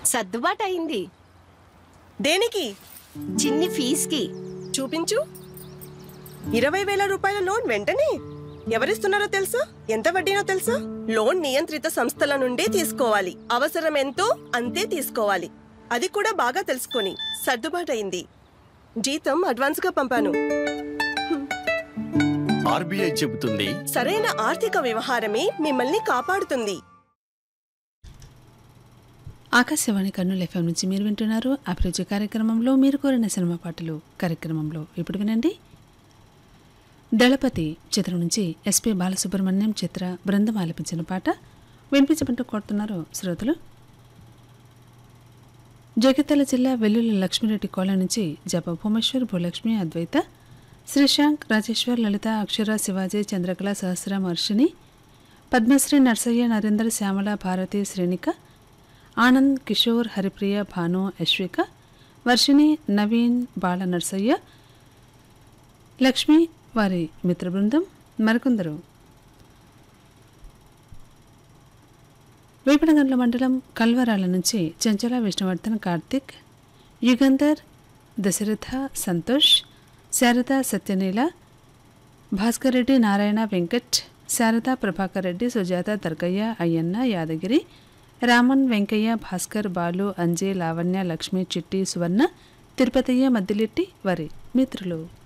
సర్దుబాటు అయింది. దేనికి? చిన్ని ఫీజుకి. చూపించు. 20,000 రూపాయల లోన్ వెంటనే ఎవరిస్తున్నారో తెలుసా? ఎంత వడ్డీనో తెలుసా? లోన్ నియంత్రిత సంస్థల నుండి తీసుకోవాలి. అవసరం ఎంతో అంతే తీసుకోవాలి. అది కూడా బాగా తెలుసుకొని. సర్దుబాటయింది. జీతం అడ్వాన్స్ గా పంపాను. ఆర్బీఐ చెబుతుంది, సరైన ఆర్థిక వ్యవహారమే మిమ్మల్ని కాపాడుతుంది. ఆకాశవాణి కర్నూలు ఎఫ్ఎం నుంచి మీరు వింటున్నారు అభిరుచి కార్యక్రమంలో మీరు కోరిన సినిమా పాటలు కార్యక్రమంలో. ఇప్పుడు వినండి, దళపతి చిత్రం నుంచి ఎస్పి బాలసుబ్రహ్మణ్యం చిత్ర బృందం ఆలపించిన పాట వినిపించమంటూ కోరుతున్నారు శ్రోతలు. జగిత్యాల జిల్లా వెల్లుల్లి లక్ష్మీరెడ్డి కాలనీ నుంచి జప భూమేశ్వర్, భూలక్ష్మి, అద్వైత, శ్రీశాంక్, రాజేశ్వర్, లలిత, అక్షర, శివాజీ, చంద్రకళ, సహస్ర, వర్షిణి, పద్మశ్రీ, నర్సయ్య, నరేందర్, శ్యామల, భారతి, శ్రేణిక, ఆనంద్, కిషోర్, హరిప్రియ, భాను, యశ్విక, వర్షిణి, నవీన్, బాల, నర్సయ్య, లక్ష్మి, వారి మిత్ర బృందం, మరికొందరు. వేపనగండ్ల మండలం కల్వరాల నుంచి చంచల, విష్ణువర్ధన్, కార్తిక్, యుగంధర్, దశరథ, సంతోష్, శారద, సత్యనీల, భాస్కర్ రెడ్డి, నారాయణ, వెంకట్, శారద, ప్రభాకర్ రెడ్డి, సుజాత, దర్గయ్య, అయ్యన్న, యాదగిరి, రామన్, వెంకయ్య, భాస్కర్, బాలు, అంజయ్, లావణ్య, లక్ష్మి, చిట్టి, సువర్ణ, తిరుపతయ్య, మద్దిలెట్టి, వారి మిత్రులు.